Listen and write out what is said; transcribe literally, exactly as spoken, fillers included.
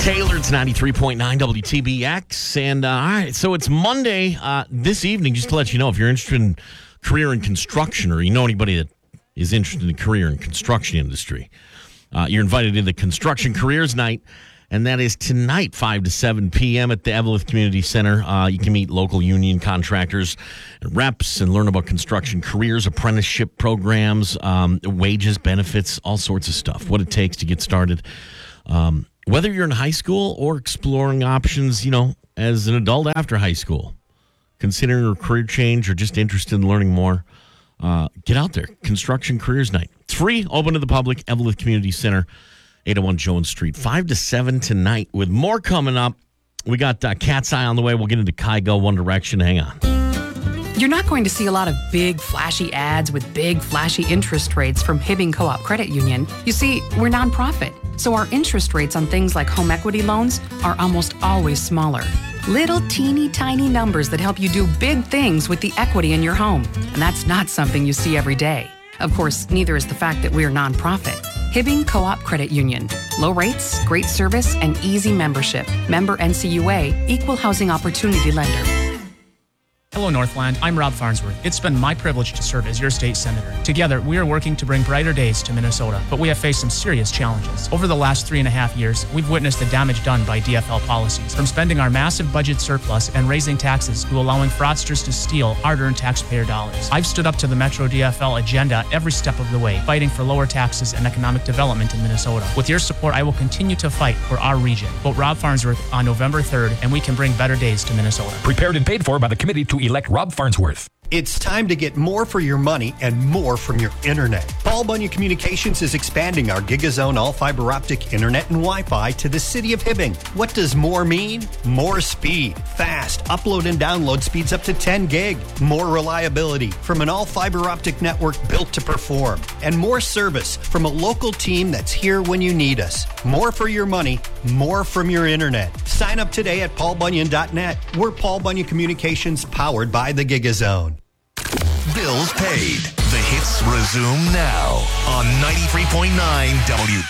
Taylor, it's ninety-three point nine W T B X. And, uh, all right, so it's Monday uh, this evening. Just to let you know, if you're interested in career in construction or you know anybody that is interested in a career in construction industry, uh, you're invited to the Construction Careers Night. And that is tonight, five to seven p.m. at the Eveleth Community Center. Uh, you can meet local union contractors and reps and learn about construction careers, apprenticeship programs, um, wages, benefits, all sorts of stuff, what it takes to get started. Um, whether you're in high school or exploring options, you know, as an adult after high school, considering a career change or just interested in learning more, uh, get out there. Construction Careers Night. It's free, open to the public, Eveleth Community Center. eight oh one Jones Street, five to seven tonight. With more coming up, we got uh, Cat's Eye on the way. We'll get into Kygo, One Direction. Hang on. You're not going to see a lot of big, flashy ads with big, flashy interest rates from Hibbing Co-op Credit Union. You see, we're nonprofit, so our interest rates on things like home equity loans are almost always smaller. Little teeny tiny numbers that help you do big things with the equity in your home. And that's not something you see every day. Of course, neither is the fact that we're nonprofit. Hibbing Co-op Credit Union. Low rates, great service, and easy membership. Member N C U A, Equal Housing Opportunity Lender. Hello, Northland. I'm Rob Farnsworth. It's been my privilege to serve as your state senator. Together, we are working to bring brighter days to Minnesota, but we have faced some serious challenges. Over the last three and a half years, we've witnessed the damage done by D F L policies, from spending our massive budget surplus and raising taxes to allowing fraudsters to steal hard-earned taxpayer dollars. I've stood up to the Metro D F L agenda every step of the way, fighting for lower taxes and economic development in Minnesota. With your support, I will continue to fight for our region. Vote Rob Farnsworth on November third, and we can bring better days to Minnesota. Prepared and paid for by the committee to elect Rob Farnsworth. It's time to get more for your money and more from your internet. Paul Bunyan Communications is expanding our GigaZone all-fiber optic internet and Wi-Fi to the city of Hibbing. What does more mean? More speed, fast, upload and download speeds up to ten gig, more reliability from an all-fiber optic network built to perform, and more service from a local team that's here when you need us. More for your money, more from your internet. Sign up today at paul bunyan dot net. We're Paul Bunyan Communications, powered by the GigaZone. Bills paid. The hits resume now on ninety-three point nine W